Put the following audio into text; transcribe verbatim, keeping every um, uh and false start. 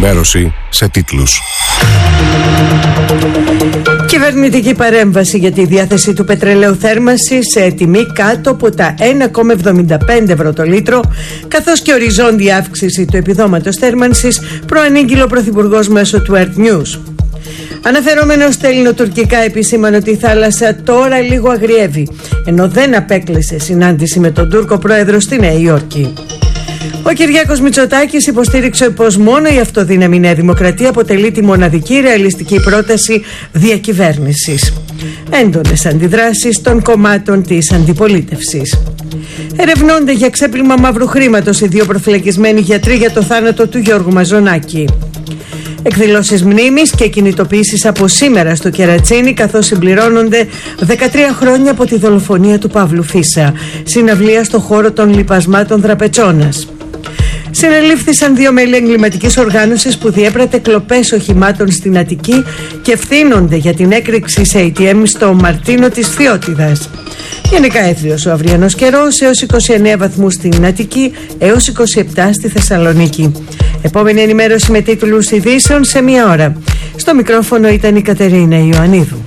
ενημέρωση σε τίτλους. Κυβερνητική παρέμβαση για τη διάθεση του πετρελαίου θέρμανσης σε τιμή κάτω από τα ένα κόμμα εβδομήντα πέντε ευρώ το λίτρο, καθώς και οριζόντια αύξηση του επιδόματος θέρμανσης, προανήγγειλε ο Πρωθυπουργός μέσω του Earth News. Αναφερόμενος στα ελληνοτουρκικά, επισήμανε ότι η θάλασσα τώρα λίγο αγριεύει, ενώ δεν απέκλεισε συνάντηση με τον Τούρκο πρόεδρο στη Νέα Υόρκη. Ο Κυριάκος Μητσοτάκης υποστήριξε πως μόνο η αυτοδύναμη Νέα Δημοκρατία αποτελεί τη μοναδική ρεαλιστική πρόταση διακυβέρνησης. Έντονες αντιδράσεις των κομμάτων της αντιπολίτευσης. Ερευνώνται για ξέπλυμα μαύρου χρήματος οι δύο προφυλακισμένοι γιατροί για το θάνατο του Γιώργου Μαζονάκη. Εκδηλώσεις μνήμης και κινητοποιήσεις από σήμερα στο Κερατσίνι, καθώς συμπληρώνονται δεκατρία χρόνια από τη δολοφονία του Παύλου Φίσα. Συναυλία στο χώρο των λιπασμάτων Δραπετσώνας. Συνελήφθησαν δύο μέλη εγκληματικής οργάνωσης που διέπρατε κλοπές οχημάτων στην Αττική και ευθύνονται για την έκρηξη σε έι τι εμ στο Μαρτίνο της Φιώτιδας. Γενικά έθριος ο αυριανός καιρός, έως είκοσι εννέα βαθμούς στην Αττική, έως είκοσι επτά στη Θεσσαλονίκη. Επόμενη ενημέρωση με τίτλους ειδήσεων σε μία ώρα. Στο μικρόφωνο ήταν η Κατερίνα Ιωαννίδου.